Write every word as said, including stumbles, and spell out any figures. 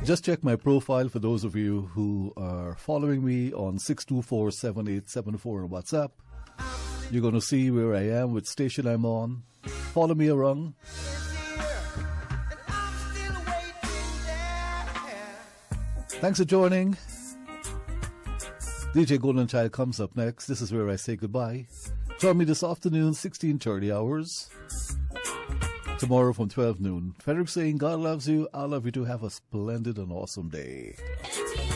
Just check my profile for those of you who are following me on six two four, seven eight seven four on WhatsApp. You're going to see where I am, which station I'm on. Follow me around. Thanks for joining. D J Golden Child comes up next. This is where I say goodbye. Join me this afternoon, sixteen thirty hours. Tomorrow from twelve noon. Frederick saying God loves you. I love you too. Have a splendid and awesome day.